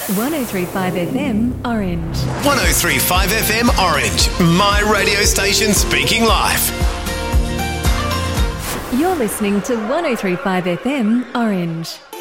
1035 FM Orange. 1035 FM Orange, my radio station speaking life. You're listening to 1035 FM Orange.